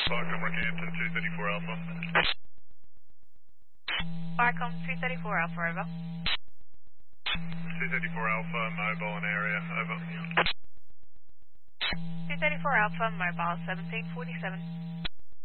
Welcome, Rockhampton 234 Alpha. Markham 234 Alpha, over. 234 Alpha, mobile in area, over. 234 Alpha, mobile 1747.